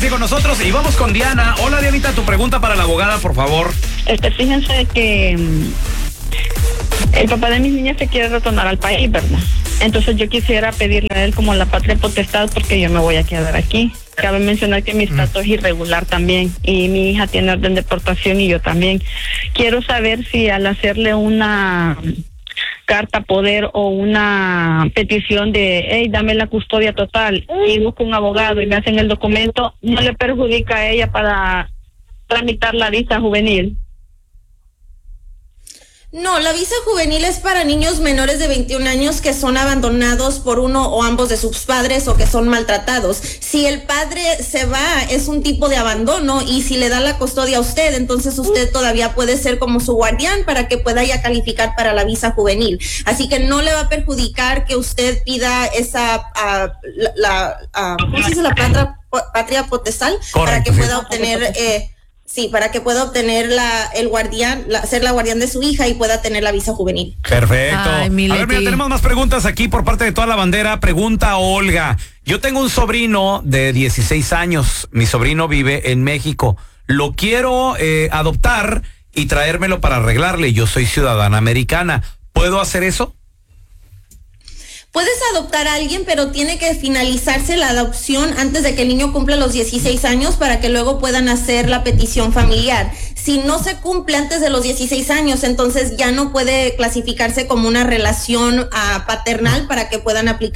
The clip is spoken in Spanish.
aquí con nosotros y vamos con Diana. Hola, Dianita, tu pregunta para la abogada, por favor. Fíjense que el papá de mis niñas se quiere retornar al país, ¿verdad? Entonces yo quisiera pedirle a él como la patria potestad porque yo me voy a quedar aquí. Cabe mencionar que mi estatus es irregular también y mi hija tiene orden de deportación y yo también. Quiero saber si al hacerle una carta poder o una petición de, hey, dame la custodia total y busco un abogado y me hacen el documento, no le perjudica a ella para tramitar la visa juvenil. No, la visa juvenil es para niños menores de 21 años que son abandonados por uno o ambos de sus padres o que son maltratados. Si el padre se va, es un tipo de abandono y si le da la custodia a usted, entonces usted todavía puede ser como su guardián para que pueda ya calificar para la visa juvenil. Así que no le va a perjudicar que usted pida esa, ¿cómo se dice? La patria potestad. Correcto, para que pueda obtener... Sí, para que pueda obtener el guardián, ser la guardián de su hija y pueda tener la visa juvenil. Perfecto. Ay, a ver, mira, tenemos más preguntas aquí por parte de toda la bandera. Pregunta Olga. Yo tengo un sobrino de 16 años. Mi sobrino vive en México. Lo quiero adoptar y traérmelo para arreglarle. Yo soy ciudadana americana. ¿Puedo hacer eso? Puedes adoptar a alguien, pero tiene que finalizarse la adopción antes de que el niño cumpla los 16 años para que luego puedan hacer la petición familiar. Si no se cumple antes de los 16 años, entonces ya no puede clasificarse como una relación paternal para que puedan aplicar